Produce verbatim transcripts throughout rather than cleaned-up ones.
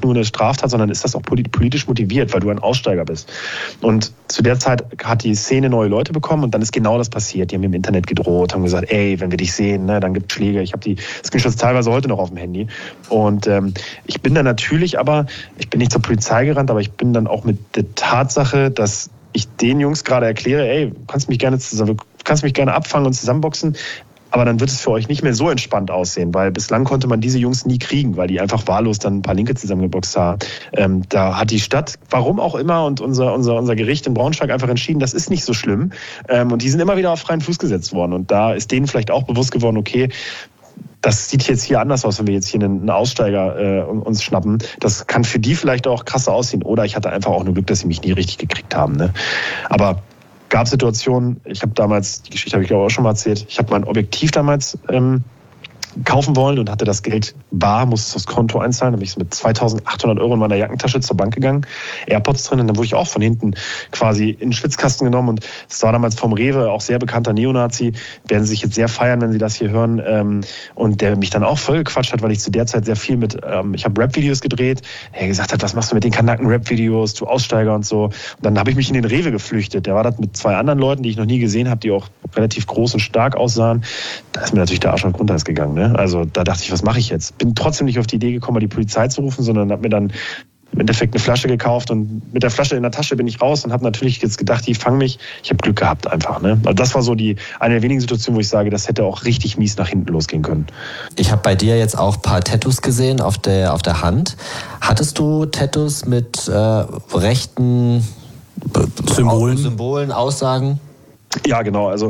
nur eine Straftat, sondern ist das auch politisch motiviert, weil du ein Aussteiger bist. Und zu der Zeit hat die Szene neue Leute bekommen und dann ist genau das passiert. Die haben mir im Internet gedroht, haben gesagt, ey, wenn wir dich sehen, ne, dann gibt es Schläge. Ich habe die Screenshots teilweise heute noch auf dem Handy. Und ähm, ich bin dann natürlich aber, ich bin nicht zur Polizei gerannt, aber ich bin dann auch mit der Tatsache, dass ich den Jungs gerade erkläre, ey, du kannst mich gerne zusammen, du kannst mich gerne abfangen und zusammenboxen, aber dann wird es für euch nicht mehr so entspannt aussehen, weil bislang konnte man diese Jungs nie kriegen, weil die einfach wahllos dann ein paar Linke zusammengeboxt haben. Ähm, da hat die Stadt, warum auch immer, und unser, unser, unser Gericht in Braunschweig einfach entschieden, das ist nicht so schlimm. Ähm, und die sind immer wieder auf freien Fuß gesetzt worden. Und da ist denen vielleicht auch bewusst geworden, okay, das sieht jetzt hier anders aus, wenn wir jetzt hier einen Aussteiger äh, uns schnappen. Das kann für die vielleicht auch krasser aussehen. Oder ich hatte einfach auch nur Glück, dass sie mich nie richtig gekriegt haben. Ne? Aber gab Situationen, ich habe damals, die Geschichte habe ich glaube auch schon mal erzählt, ich habe mein Objektiv damals ähm, kaufen wollen und hatte das Geld bar, musste es aufs Konto einzahlen. Dann bin ich mit zweitausendachthundert Euro in meiner Jackentasche zur Bank gegangen, AirPods drin, und dann wurde ich auch von hinten quasi in den Schwitzkasten genommen. Und es war damals vom Rewe, auch sehr bekannter Neonazi, werden sie sich jetzt sehr feiern, wenn sie das hier hören, ähm, und der mich dann auch voll gequatscht hat, weil ich zu der Zeit sehr viel mit, ähm, ich habe Rap-Videos gedreht, er gesagt hat, was machst du mit den Kanaken-Rap-Videos, du Aussteiger und so. Und dann habe ich mich in den Rewe geflüchtet. Der war das mit zwei anderen Leuten, die ich noch nie gesehen habe, die auch relativ groß und stark aussahen. Da ist mir natürlich der Arsch auf Grundeis gegangen, ne? Also da dachte ich, was mache ich jetzt? Bin trotzdem nicht auf die Idee gekommen, die Polizei zu rufen, sondern habe mir dann im Endeffekt eine Flasche gekauft und mit der Flasche in der Tasche bin ich raus und habe natürlich jetzt gedacht, die fangen mich. Ich habe Glück gehabt einfach. Ne? Also das war so die eine der wenigen Situationen, wo ich sage, das hätte auch richtig mies nach hinten losgehen können. Ich habe bei dir jetzt auch ein paar Tattoos gesehen auf der, auf der Hand. Hattest du Tattoos mit äh, rechten Symbolen? Symbolen, Aussagen? Ja, genau. Also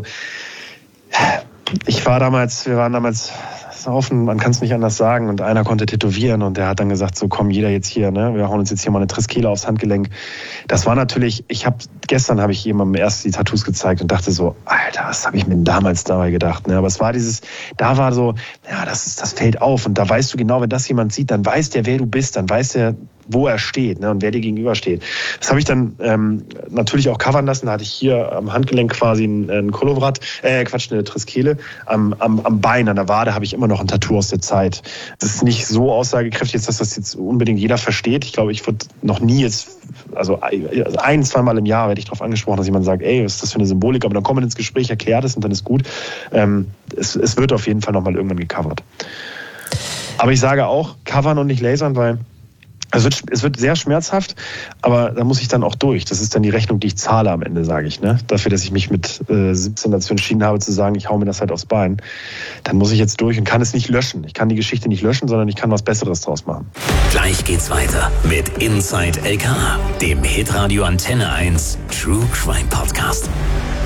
ich war damals, wir waren damals offen, man kann es nicht anders sagen, und einer konnte tätowieren und der hat dann gesagt, so komm, jeder jetzt hier, ne, wir hauen uns jetzt hier mal eine Triskele aufs Handgelenk. Das war natürlich, ich habe, gestern habe ich jemandem erst die Tattoos gezeigt und dachte so, Alter, was habe ich mir denn damals dabei gedacht, ne, aber es war dieses, da war so, ja, das ist, das fällt auf und da weißt du genau, wenn das jemand sieht, dann weiß der, wer du bist, dann weiß der, wo er steht, ne, und wer dir gegenübersteht. Das habe ich dann ähm, natürlich auch covern lassen. Da hatte ich hier am Handgelenk quasi ein, ein Kolowrat, äh, Quatsch, eine Triskele. Am, am, am Bein, an der Wade habe ich immer noch ein Tattoo aus der Zeit. Das ist nicht so aussagekräftig, dass das jetzt unbedingt jeder versteht. Ich glaube, ich wurde noch nie jetzt, also ein, zweimal im Jahr werde ich darauf angesprochen, dass jemand sagt, ey, was ist das für eine Symbolik? Aber dann kommt man ins Gespräch, erklärt es und dann ist gut. Ähm, es, es wird auf jeden Fall nochmal irgendwann gecovert. Aber ich sage auch, covern und nicht lasern, weil Es wird, es wird sehr schmerzhaft, aber da muss ich dann auch durch. Das ist dann die Rechnung, die ich zahle am Ende, sage ich. Ne? Dafür, dass ich mich mit äh, siebzehn dazu entschieden habe, zu sagen, ich hau mir das halt aufs Bein. Dann muss ich jetzt durch und kann es nicht löschen. Ich kann die Geschichte nicht löschen, sondern ich kann was Besseres draus machen. Gleich geht's weiter mit Inside L K, dem Hitradio Antenne eins True Crime Podcast.